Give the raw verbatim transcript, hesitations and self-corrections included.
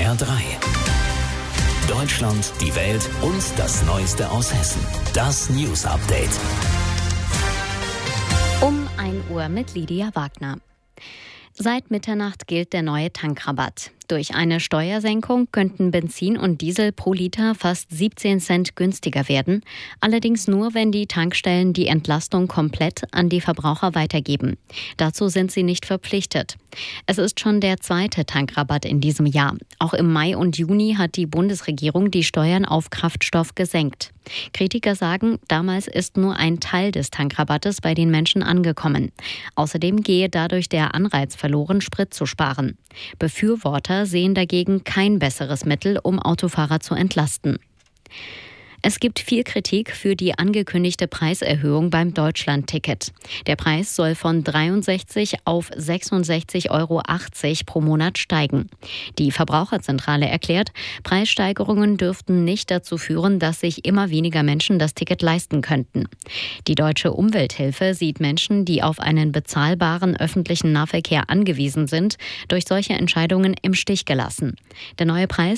R drei. Deutschland, die Welt und das Neueste aus Hessen. Das News Update. Um ein Uhr mit Lydia Wagner. Seit Mitternacht gilt der neue Tankrabatt. Durch eine Steuersenkung könnten Benzin und Diesel pro Liter fast siebzehn Cent günstiger werden. Allerdings nur, wenn die Tankstellen die Entlastung komplett an die Verbraucher weitergeben. Dazu sind sie nicht verpflichtet. Es ist schon der zweite Tankrabatt in diesem Jahr. Auch im Mai und Juni hat die Bundesregierung die Steuern auf Kraftstoff gesenkt. Kritiker sagen, damals ist nur ein Teil des Tankrabattes bei den Menschen angekommen. Außerdem gehe dadurch der Anreiz verloren, Sprit zu sparen. Befürworter sehen dagegen kein besseres Mittel, um Autofahrer zu entlasten. Es gibt viel Kritik für die angekündigte Preiserhöhung beim Deutschland-Ticket. Der Preis soll von dreiundsechzig auf sechsundsechzig Euro achtzig pro Monat steigen. Die Verbraucherzentrale erklärt, Preissteigerungen dürften nicht dazu führen, dass sich immer weniger Menschen das Ticket leisten könnten. Die Deutsche Umwelthilfe sieht Menschen, die auf einen bezahlbaren öffentlichen Nahverkehr angewiesen sind, durch solche Entscheidungen im Stich gelassen. Der neue Preis